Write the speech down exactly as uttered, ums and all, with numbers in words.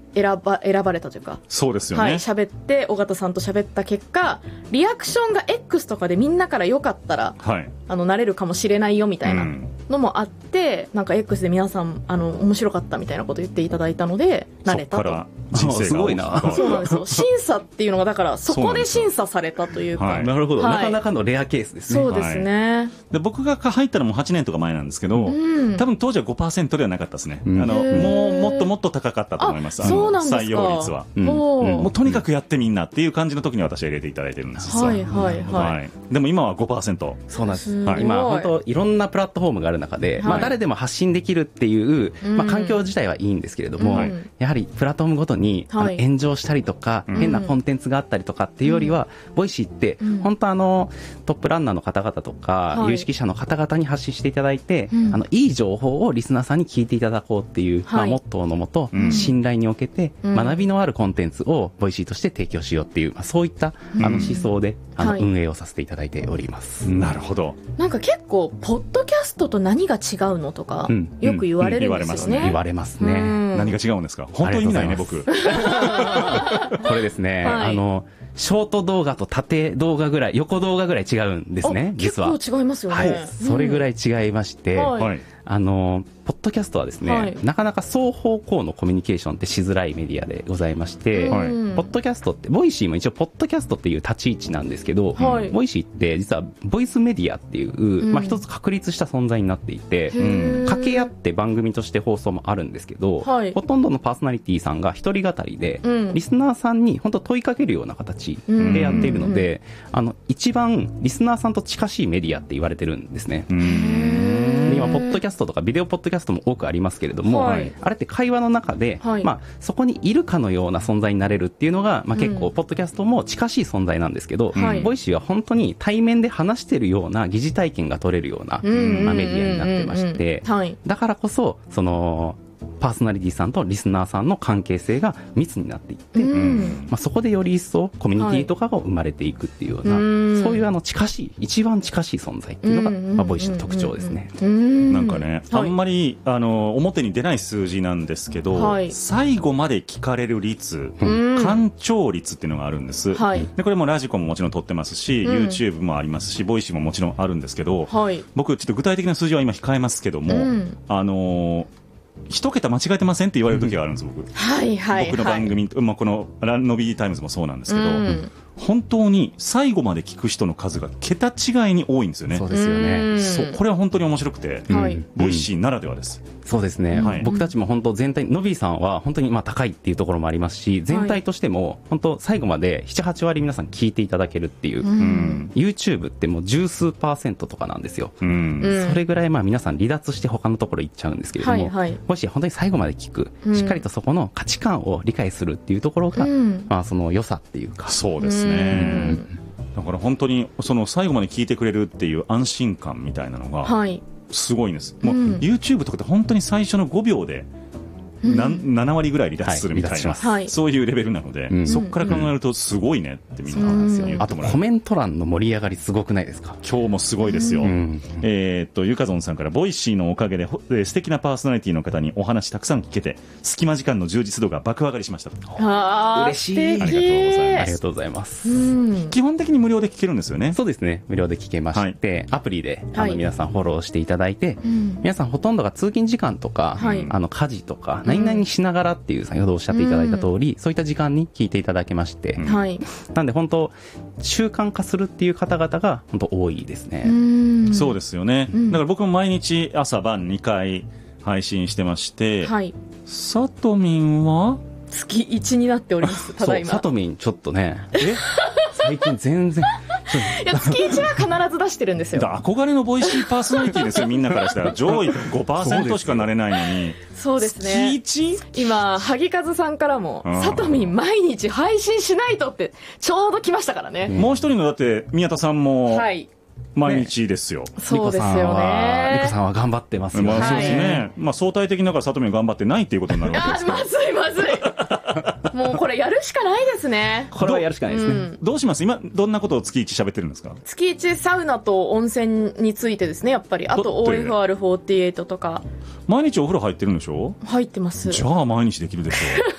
選ば、選ばれたというか、 そうですよね。 はい、喋って尾形さんと喋った結果、リアクションが X とかでみんなからよかったら、はい、あのなれるかもしれないよみたいなのもあって、うん、なんか X で皆さんあの面白かったみたいなこと言っていただいたのでなれたと。そっから人生がすごいな。 そうなんですよ。審査っていうのがだからそこで審査されたというか、 はい、なるほど、はい、なかなかのレアケースですね。 そうですね、はい、 で僕が入ったのもはちねんとか前なんですけど、うん、多分当時は ごパーセント ではなかったですね、うん、あのもうもっともっと高かったと思います。 そうなんですか。 採用率は、うん、もうとにかくやってみんなっていう感じの時に私は入れていただいてるんです。 はいはいはい、はい、 でも今は ごパーセント。 そうなんです、はい、今本当いろんなプラットフォームがある中で、はい、まあ、誰でも発信できるっていう、まあ、環境自体はいいんですけれども、うん、やはりプラットフォームごとに、はい、炎上したりとか、うん、変なコンテンツがあったりとかっていうよりは、うん、ボイシーって、うん、本当あのトップランナーの方々とか、はい、有識者の方々に発信していただいて、うん、あのいい情報をリスナーさんに聞いていただこうっていう、はい、まあ、モットーのもと、うん、信頼におけて、うん、学びのあるコンテンツをボイシーとして提供しようっていう、まあ、そういった、うん、あの思想であの、はい、運営をさせていただいております。 なるほど。 なんか結構ポッドキャストと何が違うのとか、うん、よく言われるんですよね。 言われますね。 何が違うんですか。本当に意味ないね僕。これですね、はい、あのショート動画と縦動画ぐらい、横動画ぐらい違うんですね、実は。 結構違いますよね。 はい、それぐらい違いまして、はい、あのポッドキャストはですね、はい、なかなか双方向のコミュニケーションってしづらいメディアでございまして、はい、ポッドキャストって、ボイシーも一応ポッドキャストっていう立ち位置なんですけど、はい、ボイシーって実はボイスメディアっていう、うん、まあ、一つ確立した存在になっていて、うん、掛け合って番組として放送もあるんですけど、はい、ほとんどのパーソナリティさんが一人語りで、うん、リスナーさんに本当問いかけるような形でやっているので、うん、あの一番リスナーさんと近しいメディアって言われてるんですね。うん、今ポッドキャストとかビデオポッドキャストも多くありますけれども、はい、あれって会話の中で、はい、まあ、そこにいるかのような存在になれるっていうのが、まあ、結構ポッドキャストも近しい存在なんですけど、うん、ボイシーは本当に対面で話しているような疑似体験が取れるような、うん、まあ、メディアになってまして、はい、だからこそそのパーソナリティさんとリスナーさんの関係性が密になっていって、うん、まあ、そこでより一層コミュニティとかが生まれていくっていうような、はい、そういうあの近しい一番近しい存在っていうのが、まあ、ボイシーの特徴ですね。 なんかね、あんまりあの表に出ない数字なんですけど、はい、最後まで聞かれる率、完聴率っていうのがあるんです、はい、でこれもラジコももちろん撮ってますし、うん、YouTube もありますし、ボイシーももちろんあるんですけど、はい、僕ちょっと具体的な数字は今控えますけども、うん、あの一桁間違えてませんって言われる時があるんです、僕。はいはいはい、僕の番組、まあ、このランノビータイムズもそうなんですけど、うん、本当に最後まで聞く人の数が桁違いに多いんですよね。 そうですよね。 そう、これは本当に面白くて、うん、ボイシーならではです。 そうですね、はい、僕たちも本当全体、ノビーさんは本当にまあ高いっていうところもありますし、全体としても本当最後までなな、はち割皆さん聞いていただけるっていう、うん、YouTube ってもう十数パーセントとかなんですよ、うん、それぐらいまあ皆さん離脱して他のところ行っちゃうんですけれども、はいはい、もし本当に最後まで聞く、うん、しっかりとそこの価値観を理解するっていうところが、うん、まあその良さっていうか。 そうですね、うん、だから本当にその最後まで聞いてくれるっていう安心感みたいなのが、はい、すごいんです。もう、うん、YouTube とかって本当に最初のごびょうで、うん、なな割ぐらい離脱するみたいな、はい、そういうレベルなので、うん、そこから考えるとすごいねってみんな言ってもらう。 あとコメント欄の盛り上がりすごくないですか。 今日もすごいですよ、うん、えー、っとゆかぞんさんから、ボイシーのおかげで素敵なパーソナリティの方にお話たくさん聞けて隙間時間の充実度が爆上がりしました。 あ嬉しい、 ありがとうございます。 ありがとうございます、 うん、基本的に無料で聞けるんですよね。 そうですね、無料で聞けまして、はい、アプリであの皆さんフォローしていただいて、はい、皆さんほとんどが通勤時間とか、はい、あの家事とか何々しながらっていう先ほどおっしゃっていただいた通り、うん、そういった時間に聞いていただけまして、うん、なんで本当習慣化するっていう方々が本当多いですね。 うん、 そうですよね、うん、だから僕も毎日朝晩にかい配信してまして、はい、さとみんは月いちになっております。ただいま。 さとみんちょっとね、え最近全然いや月いちは必ず出してるんですよ。 憧れのボイシーパーソナリティですよみんなからしたら。上位 ごパーセント しかなれないのに。 そうですね、月 いち? 今萩和さんからもさとみん毎日配信しないとってちょうど来ましたからね、うん、 もう一人のだって宮田さんも、はい、毎日ですよ、ね、 そうですよね。 リコさんは頑張ってますよね、 まあ、そうですね、はい、まあ、相対的にだからさとみん頑張ってないっていうことになるわけですから。 まずいまずいもうこれやるしかないですね。 これはやるしかないですね、 うん、 どうします今どんなことを月いち喋ってるんですか。 月いちサウナと温泉についてですね、やっぱり。あと オーエフアールフォーティーエイト とか。 毎日お風呂入ってるんでしょ。 入ってます。 じゃあ毎日できるでしょ